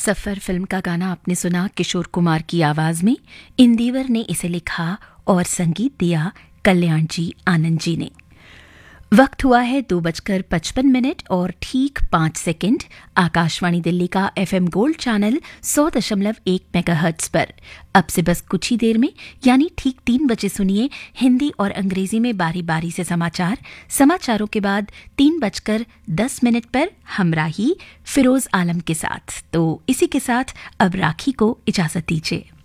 सफर film का गाना आपने सुना किशोर कुमार की आवाज में। इंदिवर ने इसे लिखा और संगीत दिया कल्याण जी आनंद जी ने। वक्त हुआ है 2:55 और ठीक 5 सेकंड। आकाशवाणी दिल्ली का एफएम गोल्ड चैनल 100.1 मेगाहर्ट्ज पर अब से बस कुछ ही देर में यानी ठीक 3 बजे सुनिए हिंदी और अंग्रेजी में बारी बारी से समाचारों के बाद 3:10 पर हमराही फिरोज आलम के साथ। तो इसी के साथ अब राखी को इजाजत दीजिए।